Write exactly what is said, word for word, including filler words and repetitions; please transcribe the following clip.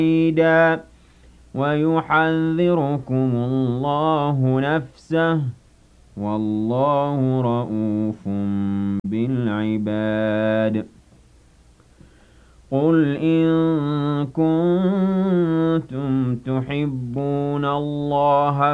بعيدا ويحذركم الله نفسه والله رءوف بالعباد قل إن كنتم تحبون الله